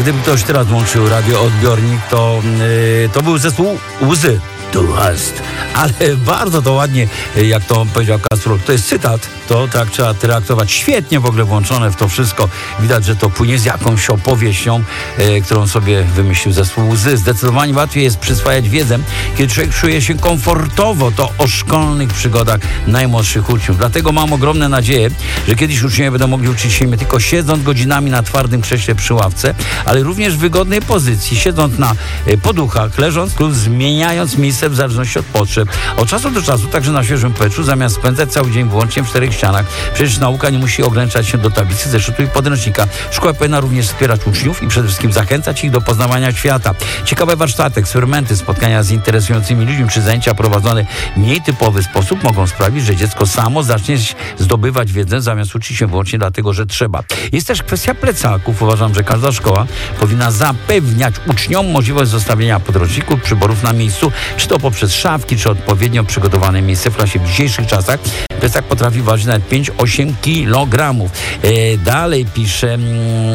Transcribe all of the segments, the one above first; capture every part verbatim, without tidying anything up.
gdyby ktoś teraz włączył radioodbiornik, to, yy, to był zespół Łzy. Du hast. Ale bardzo to ładnie, jak to powiedział Kacpruk, to jest cytat, to tak trzeba traktować. Świetnie w ogóle włączone w to wszystko. Widać, że to płynie z jakąś opowieścią, e, którą sobie wymyślił zespół Łzy. Zdecydowanie łatwiej jest przyswajać wiedzę, kiedy człowiek czuje się komfortowo. To o szkolnych przygodach najmłodszych uczniów. Dlatego mam ogromne nadzieję, że kiedyś uczniowie będą mogli uczyć się nie tylko siedząc godzinami na twardym krześle przy ławce, ale również w wygodnej pozycji, siedząc na e, poduchach, leżąc lub zmieniając miejsce w zależności od potrzeb. Od czasu do czasu, także na świeżym powietrzu, zamiast spędzać cały dzień wyłącznie w czterech ścianach. Przecież nauka nie musi ograniczać się do tablicy, zeszytu i podręcznika. Szkoła powinna również wspierać uczniów i przede wszystkim zachęcać ich do poznawania świata. Ciekawe warsztaty, eksperymenty, spotkania z interesującymi ludźmi czy zajęcia prowadzone w mniej typowy sposób mogą sprawić, że dziecko samo zacznie zdobywać wiedzę, zamiast uczyć się wyłącznie dlatego, że trzeba. Jest też kwestia plecaków. Uważam, że każda szkoła powinna zapewniać uczniom możliwość zostawienia podręczników, przyborów na miejscu, czy to poprzez szafki, czy odpowiednio przygotowane miejsce w klasie. W dzisiejszych czasach plecak potrafi ważyć nawet pięć do ośmiu kilogramów. E, dalej pisze e,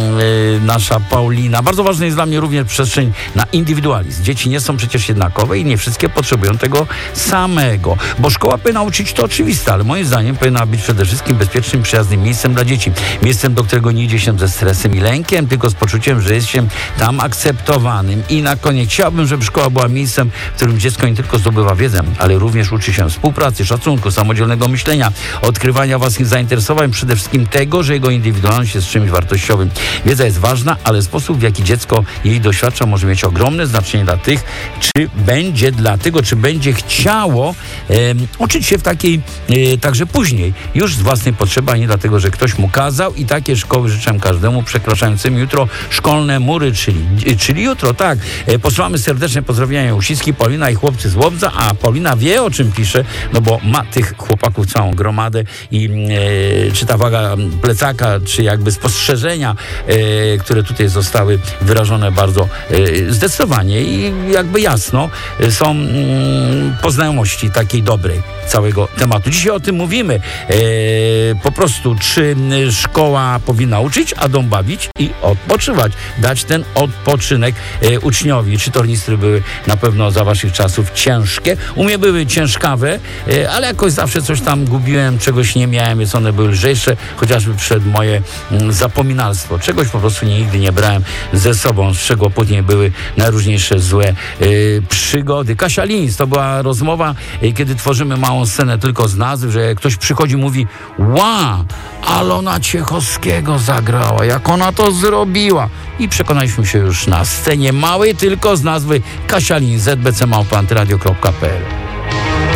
nasza Paulina. Bardzo ważna jest dla mnie również przestrzeń na indywidualizm. Dzieci nie są przecież jednakowe i nie wszystkie potrzebują tego samego. Bo szkoła powinna uczyć, to oczywiste, ale moim zdaniem powinna być przede wszystkim bezpiecznym, przyjaznym miejscem dla dzieci. Miejscem, do którego nie idzie się ze stresem i lękiem, tylko z poczuciem, że jest się tam akceptowanym. I na koniec chciałbym, żeby szkoła była miejscem, w którym dziecko nie tylko zdobywa wiedzę, ale również uczy się współpracy, szacunku, samodzielnego myślenia, odkrywania własnych zainteresowań, przede wszystkim tego, że jego indywidualność jest czymś wartościowym. Wiedza jest ważna, ale sposób, w jaki dziecko jej doświadcza, może mieć ogromne znaczenie dla tych, czy będzie dla tego, czy będzie chciało e, uczyć się w takiej, e, także później, już z własnej potrzeby, a nie dlatego, że ktoś mu kazał. I takie szkoły życzę każdemu przekraczającemu jutro szkolne mury, czyli, czyli jutro, tak. E, posyłamy serdeczne pozdrowienia Uściski, Paulina i chłopcy z Łobza, a Paulina wie, o czym pisze, no bo ma tych chłopaków całą gromadę i e, czy ta waga plecaka, czy jakby spostrzeżenia, e, które tutaj zostały wyrażone bardzo e, zdecydowanie i jakby jasno, e, są mm, po znajomości takiej dobrej całego tematu. Dzisiaj o tym mówimy. E, po prostu, czy szkoła powinna uczyć, a dom bawić i odpoczywać. Dać ten odpoczynek e, uczniowi. Czy tornistry były na pewno za waszych czasów ciężkie? U mnie były ciężkawe, e, ale jakoś zawsze coś tam gubiłem, czegoś nie miałem, więc one były lżejsze, chociażby przed moje mm, zapominalstwo. Czegoś po prostu nigdy nie brałem ze sobą, z czego później były najróżniejsze złe e, przygody. Kasia Lins, to była rozmowa, e, kiedy tworzymy małą scenę tylko z nazw, że ktoś przychodzi i mówi: ła, Alona Ciechowskiego zagrała, jak ona to zrobiła. I przekonaliśmy się już na scenie małej, tylko z nazwy Kasia Lins, z b c małpa antyradio kropka p l.